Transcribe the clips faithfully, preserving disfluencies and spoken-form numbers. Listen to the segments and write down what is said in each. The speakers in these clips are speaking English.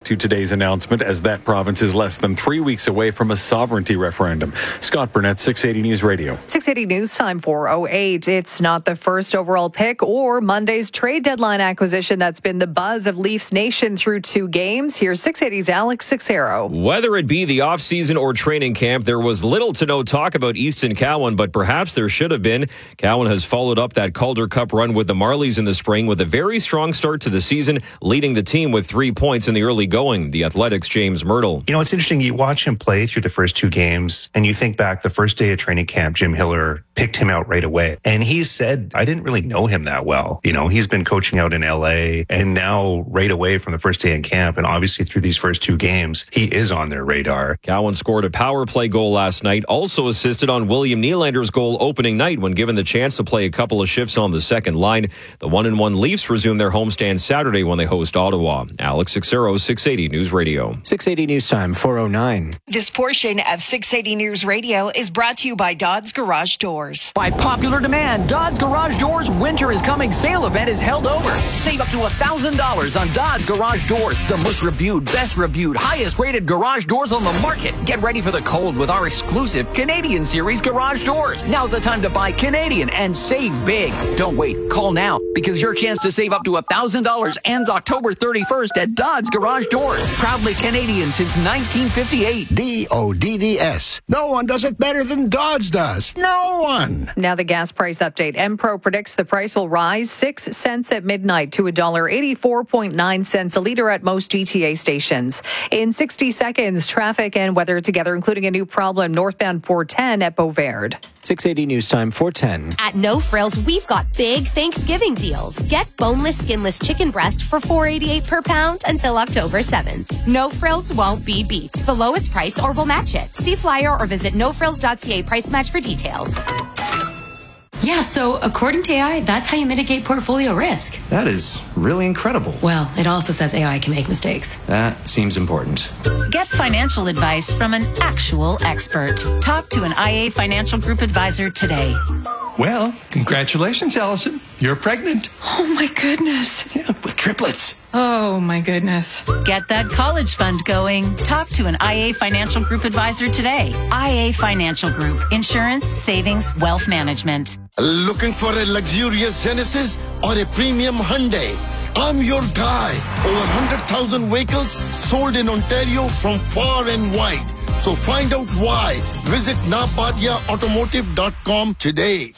to today's announcement, as that province is less than three weeks away from a sovereignty referendum. Scott Burnett, six eighty News Radio. six eighty News Time, four oh eight. It's not the first overall pick or Monday's trade deadline acquisition that's been the buzz of Leafs Nation through two games. Here's six eighty's Alex Sixero. Whether it be the offseason or training camp, there was little to no talk about Easton Cowan, but perhaps there should have been. Cowan has followed up that Calder Cup run with the Marlies in the spring with a very strong start to the season, leading the team with three points in the early going. The Athletics' James Myrtle. You know, it's interesting. You watch him play through the first two games, and you think back the first day of training camp, Jim Hiller picked him out right away. And he said, I didn't really know him that well. You know, he's been coaching out in L A, and now right away from the first day in camp, and obviously through these first two games, he is on their radar. Cowan scored a power play goal last night, also assisted on William Nylander's goal opening night when given the chance to play a couple of shifts on the second line. The one and one Leafs resume their homestand Saturday when they host Ottawa. Alex Sixero, six eighty News Radio. six eighty News Time, four oh nine. This portion of six eighty News Radio is brought to you by Dodds Garage Doors. By popular demand, Dodds Garage Doors Winter is Coming sale event is held over. Save up to one thousand dollars on Dodds Garage Doors, the most reviewed, best reviewed, highest rated garage doors on the market. Get ready for the cold with our exclusive Canadian Series garage doors. Now's the time to buy Canadian and save big. Don't wait. Call now because your chance to save up to one thousand dollars ends October thirty-first at Dodds Garage Doors. Proudly Canadian since nineteen fifty-eight. D O D D S. No one does it better than Dodds does. No one. Now the gas price update. Empro predicts the price will rise six cents at midnight to one dollar eighty-four point nine cents a litre at most G T A stations. In sixty seconds, traffic and weather together, including a new problem northbound four ten at Beauverde. six eighty News Time, four ten. At No Frills, we've got big Thanksgiving deals. Get boneless, skinless chicken breast for four eighty-eight per pound until October seventh. No Frills won't be beat. The lowest price or we'll match it. See flyer or visit no frills dot c a price match for details. Yeah, so according to A I, that's how you mitigate portfolio risk. That is really incredible. Well, it also says A I can make mistakes. That seems important. Get financial advice from an actual expert. Talk to an I A Financial Group advisor today. Well, congratulations, Allison. You're pregnant. Oh, my goodness. Yeah, with triplets. Oh, my goodness. Get that college fund going. Talk to an I A Financial Group advisor today. I A Financial Group. Insurance, savings, wealth management. Looking for a luxurious Genesis or a premium Hyundai? I'm your guy. Over one hundred thousand vehicles sold in Ontario from far and wide. So find out why. Visit napatia automotive dot com today.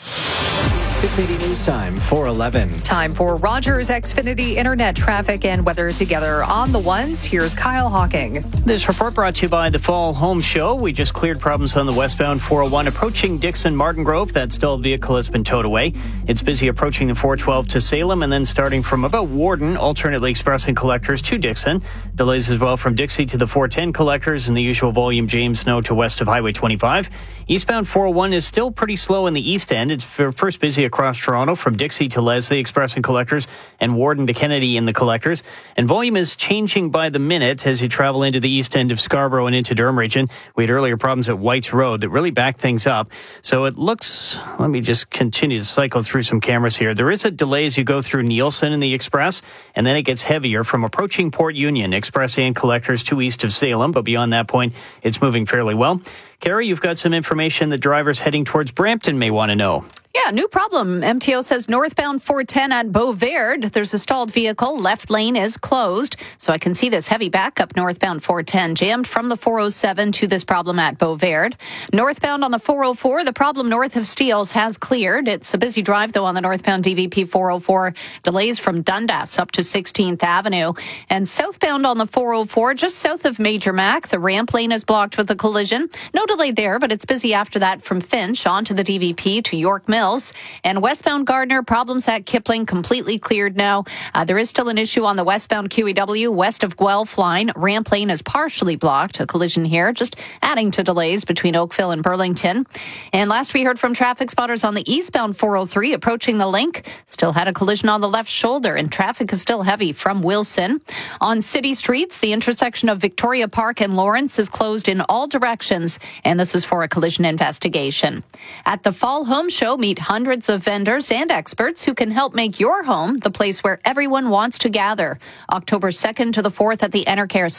six eighty News Time, four eleven. Time for Rogers Xfinity Internet traffic and weather together on the ones. Here's Kyle Hawking. This report brought to you by the Fall Home Show. We just cleared problems on the westbound four oh one approaching Dixon Martin Grove. That stalled vehicle has been towed away. It's busy approaching the four twelve to Salem and then starting from about Warden, alternately expressing collectors to Dixon. Delays as well from Dixie to the four ten collectors and the usual volume James Snow to west of Highway twenty-five. Eastbound four oh one is still pretty slow in the east end. It's first busy across Toronto from Dixie to Leslie, expressing collectors, and Warden to Kennedy in the collectors. And volume is changing by the minute as you travel into the east end of Scarborough and into Durham region. We had earlier problems at Whites Road that really backed things up. So it looks, let me just continue to cycle through some cameras here. There is a delay as you go through Nielsen in the express, and then it gets heavier from approaching Port Union, express and collectors to east of Salem. But beyond that point, it's moving fairly well. Carrie, you've got some information that drivers heading towards Brampton may want to know. Yeah, new problem. M T O says northbound four ten at Beauverde. There's a stalled vehicle. Left lane is closed. So I can see this heavy backup northbound four ten jammed from the four oh seven to this problem at Beauverde. Northbound on the four oh four, the problem north of Steeles has cleared. It's a busy drive, though, on the northbound D V P four oh four. Delays from Dundas up to sixteenth Avenue. And southbound on the four oh four, just south of Major Mac, the ramp lane is blocked with a collision. No delay there, but it's busy after that from Finch onto the D V P to York Mills. And westbound Gardner, problems at Kipling completely cleared now. Uh, there is still an issue on the westbound Q E W west of Guelph line. Ramp lane is partially blocked. A collision here, just adding to delays between Oakville and Burlington. And last we heard from traffic spotters on the eastbound four oh three approaching the link. Still had a collision on the left shoulder, and traffic is still heavy from Wilson. On city streets, the intersection of Victoria Park and Lawrence is closed in all directions, and this is for a collision investigation. At the Fall Home Show, meet hundreds of vendors and experts who can help make your home the place where everyone wants to gather. October second to the fourth at the Enercare